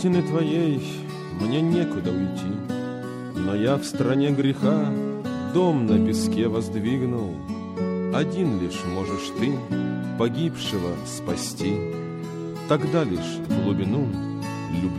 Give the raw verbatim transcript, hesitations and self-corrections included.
истины твоей мне некуда уйти, но я в стране греха дом на песке воздвигнул. Один лишь можешь ты погибшего спасти, тогда лишь в глубину любви